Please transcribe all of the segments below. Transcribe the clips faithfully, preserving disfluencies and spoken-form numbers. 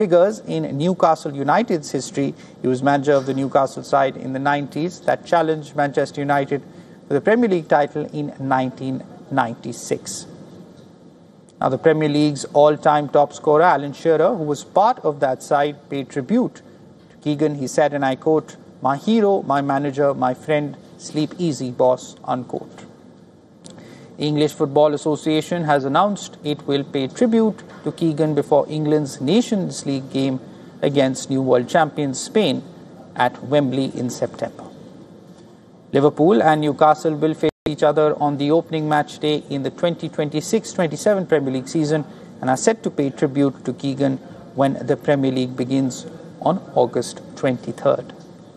figures in Newcastle United's history. He was manager of the Newcastle side in the nineties that challenged Manchester United for the Premier League title in nineteen ninety-six. Now, the Premier League's all-time top scorer, Alan Shearer, who was part of that side, paid tribute to Keegan. He said, and I quote, "My hero, my manager, my friend, sleep easy, boss," unquote. The English Football Association has announced it will pay tribute to Keegan before England's Nations League game against new world champions Spain at Wembley in September. Liverpool and Newcastle will face each other on the opening match day in the twenty twenty-six twenty-seven Premier League season and are set to pay tribute to Keegan when the Premier League begins on August twenty-third.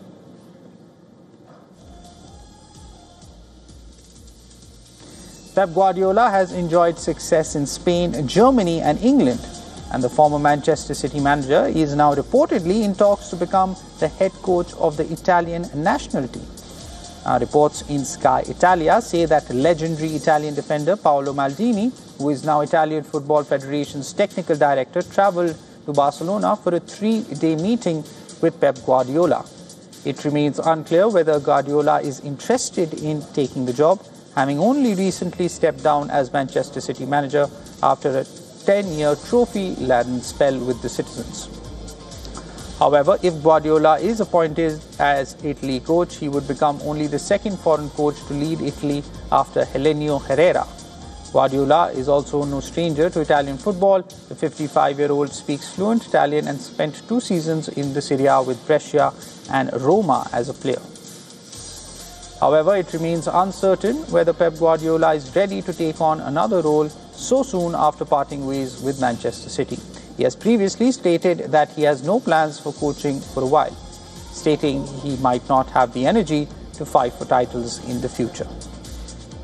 Pep Guardiola has enjoyed success in Spain, Germany and England, and the former Manchester City manager is now reportedly in talks to become the head coach of the Italian national team. Uh, reports in Sky Italia say that legendary Italian defender Paolo Maldini, who is now Italian Football Federation's technical director, travelled to Barcelona for a three-day meeting with Pep Guardiola. It remains unclear whether Guardiola is interested in taking the job, having only recently stepped down as Manchester City manager after a ten-year trophy-laden spell with the Citizens. However, if Guardiola is appointed as Italy coach, he would become only the second foreign coach to lead Italy after Helenio Herrera. Guardiola is also no stranger to Italian football. The fifty-five-year-old speaks fluent Italian and spent two seasons in the Serie A with Brescia and Roma as a player. However, it remains uncertain whether Pep Guardiola is ready to take on another role so soon after parting ways with Manchester City. He has previously stated that he has no plans for coaching for a while, stating he might not have the energy to fight for titles in the future.